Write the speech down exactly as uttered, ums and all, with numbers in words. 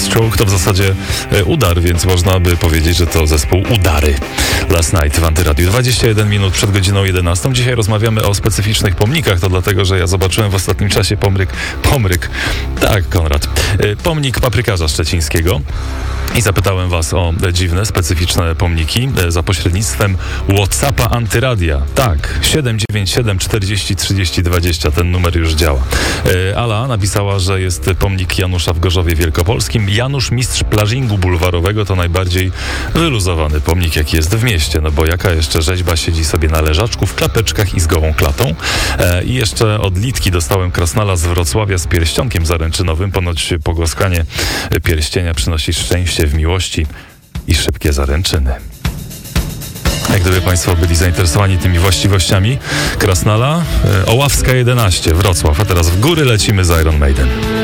Stroke to w zasadzie udar, więc można by powiedzieć, że to zespół Udary. Last Night w Antyradiu. dwadzieścia jeden minut przed godziną jedenastą. Dzisiaj rozmawiamy o specyficznych pomnikach. To dlatego, że ja zobaczyłem w ostatnim czasie pomryk, pomryk, tak Konrad, pomnik paprykarza szczecińskiego. I zapytałem was o dziwne, specyficzne pomniki za pośrednictwem WhatsAppa Antyradia. Tak, siedem dziewięć siedem czterdzieści trzydzieści dwadzieścia, ten numer już działa. Ala napisała, że jest pomnik Janusza w Gorzowie Wielkopolskim. Janusz, mistrz plażingu bulwarowego, to najbardziej wyluzowany pomnik, jaki jest w mieście, no bo jaka jeszcze rzeźba siedzi sobie na leżaczku w klapeczkach i z gołą klatą. I jeszcze od Litki dostałem krasnala z Wrocławia z pierścionkiem zaręczynowym. Ponoć pogłaskanie pierścienia przynosi szczęście w miłości i szybkie zaręczyny. Jak gdyby Państwo byli zainteresowani tymi właściwościami krasnala, Oławska jedenaście, Wrocław, a teraz w góry lecimy z Iron Maiden.